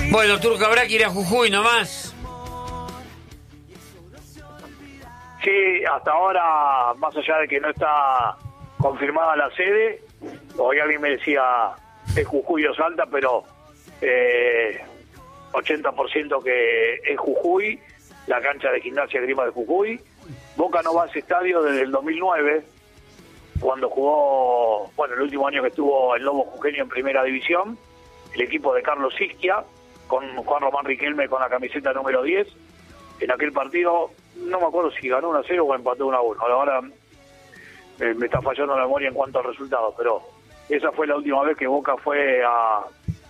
Bueno, Turco, habrá que ir a Jujuy nomás. Sí, hasta ahora, más allá de que no está confirmada la sede, hoy alguien me decía es Jujuy o Salta, pero 80% que es Jujuy, la cancha de Gimnasia Grima de Jujuy. Boca no va a ese estadio desde el 2009, cuando jugó, bueno, el último año que estuvo el Lobo Jujeño en Primera División, el equipo de Carlos Isquia, con Juan Román Riquelme con la camiseta número 10. En aquel partido, no me acuerdo si ganó 1-0 o empató 1-1. Ahora me está fallando la memoria en cuanto al resultado, pero esa fue la última vez que Boca fue a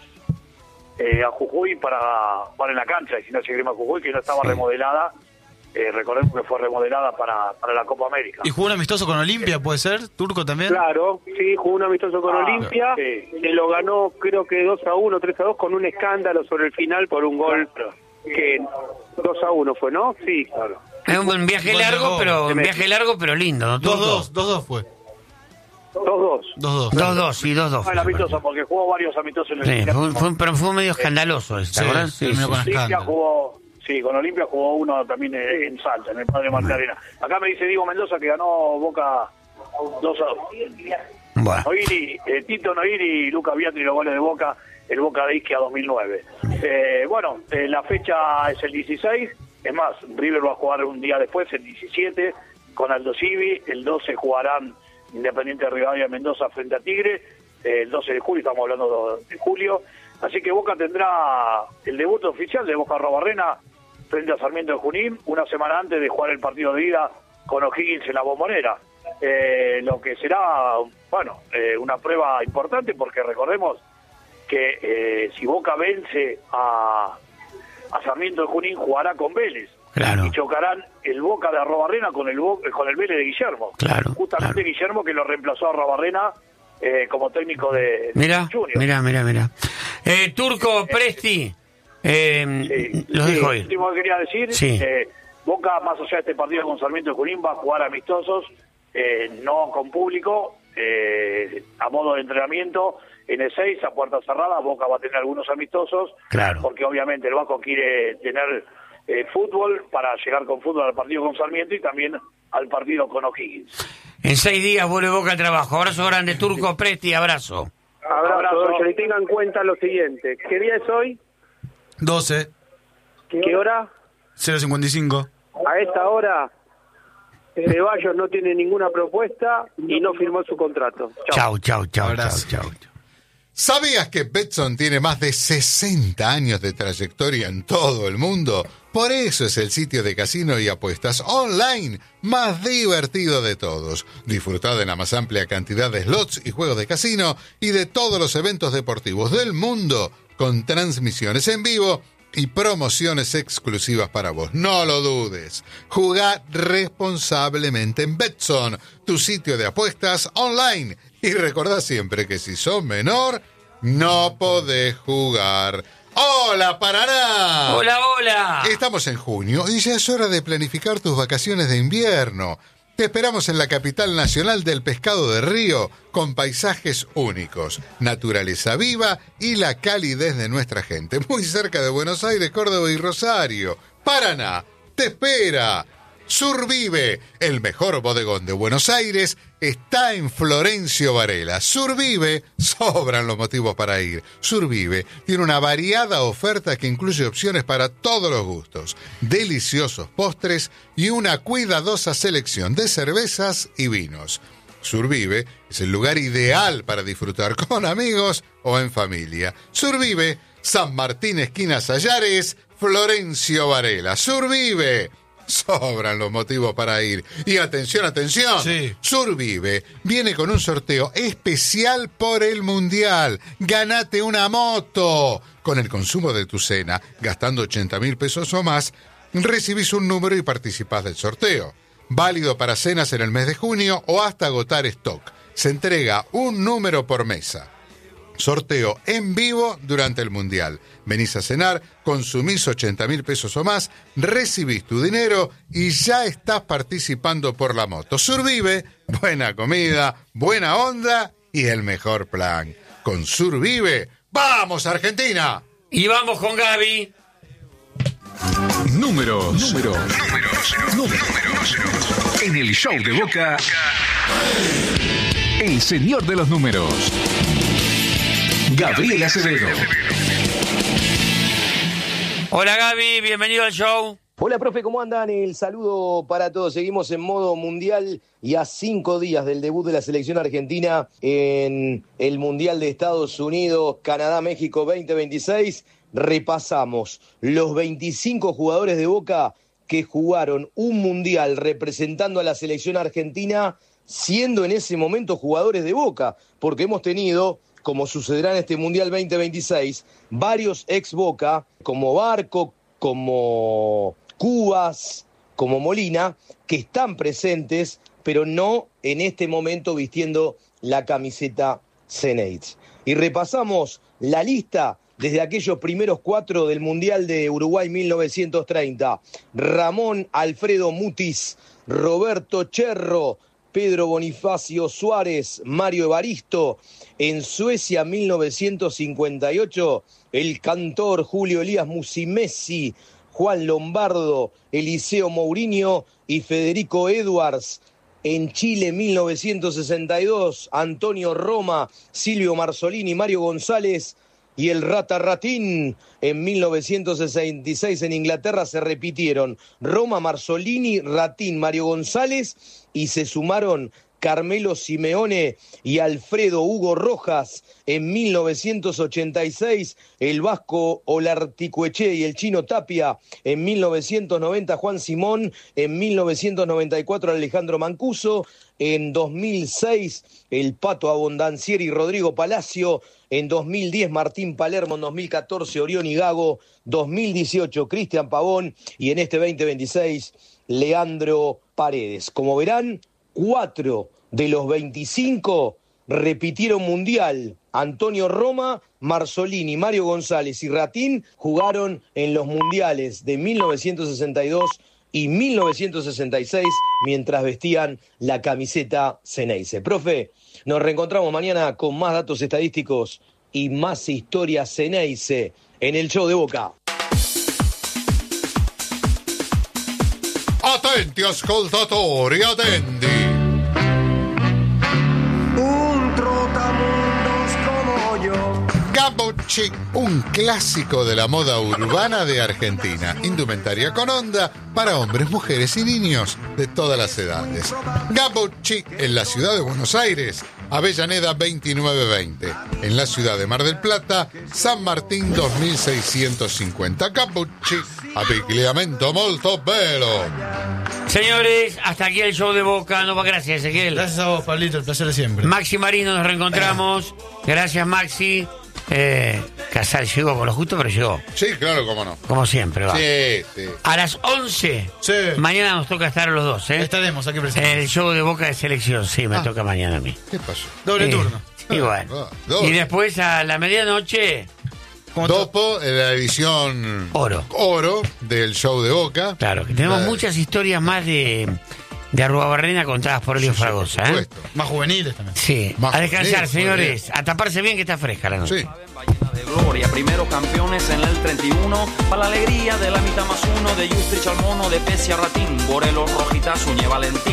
Jujuy para en la cancha de Gimnasia Grima Jujuy, que no estaba remodelada. Recordemos que fue remodelada para la Copa América. ¿Y jugó un amistoso con Olimpia, puede ser? ¿Turco también? Claro, sí, jugó un amistoso con Olimpia, sí. Se lo ganó creo que 2-1, 3-2, con un escándalo sobre el final por un gol que 2-1 fue, ¿no? Sí, claro. Es un viaje largo, pero lindo, ¿no? 2-2 fue. 2-2. 2-2. Sí, 2-2. El amistoso, porque jugó varios amistosos en el Sí, Mundial. pero fue medio escandaloso, ¿te acordás? Sí, terminó con Olimpia escándalo. jugó, sí, con Olimpia jugó uno también en Salta, en el Padre Martín Arena. Acá me dice Diego Mendoza que ganó Boca 2-2. Bueno. Tito Noiri y Lucas Biatri los goles de Boca, el Boca de Isquia 2009. La fecha es el 16, es más, River va a jugar un día después, el 17, con Aldo Civi, el 12 jugarán Independiente de Rivadavia Mendoza frente a Tigre, el 12 de julio, estamos hablando de julio, así que Boca tendrá el debut oficial de Boca Arrobarrena frente a Sarmiento de Junín, una semana antes de jugar el partido de ida con O'Higgins en la Bombonera. Lo que será, una prueba importante, porque recordemos que si Boca vence a Sarmiento de Junín, jugará con Vélez. Claro. Y chocarán el Boca de Arrobarrena con el Vélez de Guillermo. Claro, Justamente claro. Guillermo, que lo reemplazó a Arrobarrena como técnico de Junior. Mira. Turco, Presti, los dejo ir. Lo último que quería decir, Sí. Boca, más allá de este partido con Sarmiento de Junín, va a jugar amistosos, no con público, a modo de entrenamiento. En el 6, a puerta cerrada, Boca va a tener algunos amistosos, Claro. porque obviamente el Vasco quiere tener fútbol para llegar con fútbol al partido con Sarmiento y también al partido con O'Higgins. En 6 días vuelve Boca al trabajo. Abrazo grande, Turco, Presti, abrazo. Abrazo, Doyle, y tengan en cuenta lo siguiente. ¿Qué día es hoy? 12, ¿Qué hora? 0:55. A esta hora, Ceballos no tiene ninguna propuesta y no firmó su contrato. Chao. Chau. Abrazo. ¿Sabías que Betson tiene más de 60 años de trayectoria en todo el mundo? Por eso es el sitio de casino y apuestas online más divertido de todos. Disfrutá de la más amplia cantidad de slots y juegos de casino y de todos los eventos deportivos del mundo, con transmisiones en vivo y promociones exclusivas para vos. No lo dudes. Jugá responsablemente en Betson, tu sitio de apuestas online. Y recordá siempre que si sos menor, no podés jugar. ¡Hola, Paraná! Hola. Estamos en junio y ya es hora de planificar tus vacaciones de invierno. Te esperamos en la capital nacional del pescado de río, con paisajes únicos, naturaleza viva y la calidez de nuestra gente. Muy cerca de Buenos Aires, Córdoba y Rosario. Paraná te espera. Survive, el mejor bodegón de Buenos Aires, está en Florencio Varela. Survive, sobran los motivos para ir. Survive tiene una variada oferta que incluye opciones para todos los gustos, deliciosos postres y una cuidadosa selección de cervezas y vinos. Survive es el lugar ideal para disfrutar con amigos o en familia. Survive, San Martín, esquina Sayares, Florencio Varela. Survive. Sobran los motivos para ir. Y atención, Sí. Survive viene con un sorteo especial por el Mundial. Ganate una moto. Con el consumo de tu cena, gastando 80.000 pesos o más, recibís un número y participás del sorteo. Válido para cenas en el mes de junio o hasta agotar stock. Se entrega un número por mesa. Sorteo en vivo durante el Mundial. Venís a cenar, consumís 80.000 pesos o más, recibís tu dinero y ya estás participando por la moto. Survive, buena comida, buena onda y el mejor plan. Con Survive, ¡vamos Argentina! Y vamos con Gaby. Números. En el show de Boca, el señor de los números, Gabriel Acevedo. Hola Gaby, bienvenido al show. Hola, profe, ¿cómo andan? El saludo para todos. Seguimos en modo mundial y a 5 días del debut de la selección argentina en el Mundial de Estados Unidos, Canadá, México 2026. Repasamos los 25 jugadores de Boca que jugaron un Mundial representando a la selección argentina, siendo en ese momento jugadores de Boca, porque hemos tenido, como sucederá en este Mundial 2026, varios ex Boca, como Barco, como Cubas, como Molina, que están presentes, pero no en este momento vistiendo la camiseta Ceneice. Y repasamos la lista desde aquellos primeros 4 del Mundial de Uruguay 1930. Ramón Alfredo Mutis, Roberto Cherro, Pedro Bonifacio Suárez, Mario Evaristo. En Suecia 1958, el cantor Julio Elías Musimesi, Juan Lombardo, Eliseo Mourinho y Federico Edwards. En Chile 1962, Antonio Roma, Silvio Marzolini, Mario González y el Rata Ratín. En 1966 en Inglaterra se repitieron Roma, Marzolini, Ratín, Mario González y se sumaron Carmelo Simeone y Alfredo Hugo Rojas. En 1986, el vasco Olarticueche y el chino Tapia. En 1990, Juan Simón. En 1994, Alejandro Mancuso. En 2006, el Pato Abondancieri y Rodrigo Palacio. En 2010, Martín Palermo. En 2014, Orión y Gago. 2018, Cristian Pavón. Y en este 2026, Leandro Paredes. Como verán, 4 de los 25 repitieron Mundial. Antonio Roma, Marzolini, Mario González y Ratín jugaron en los Mundiales de 1962 y 1966 mientras vestían la camiseta Ceneice. Profe, nos reencontramos mañana con más datos estadísticos y más historias Ceneice en el show de Boca. Attenti ascoltatori, attendi. Un trotamundos como yo. Gabbo Chic, un clásico de la moda urbana de Argentina. Indumentaria con onda para hombres, mujeres y niños de todas las edades. Gabbo Chic en la ciudad de Buenos Aires, Avellaneda 2920. En la ciudad de Mar del Plata, San Martín 2650. Gabbo Chic, abbigliamento molto bello. Señores, hasta aquí el show de Boca. No, gracias, Ezequiel. Gracias a vos, Pablito, el placer de siempre. Maxi Marino, nos reencontramos. Gracias, Maxi. Casal llegó con lo justo, pero llegó. Sí, claro, cómo no. Como siempre, va. Sí, sí. A las 11, Sí. mañana nos toca estar a los dos, ¿eh? Estaremos aquí En presentes. el show de Boca de Selección, sí, me toca mañana a mí. ¿Qué pasó? Doble turno. Y bueno. Doble. Y después a la medianoche, Dopo en la edición Oro del show de Boca. claro, que tenemos La- muchas historias más de Arruabarrena contadas por Elio Fragosa, por ¿eh? supuesto. Más juveniles también. Sí, Más a descansar, juveniles, señores. A taparse bien que está fresca la noche. Sí. Ballena de gloria, primero campeones en el 31, para la alegría de la mitad más uno, de Yustrich al mono, de Pesia Ratín, Borelo, Rojita, Zúñez, Valentín.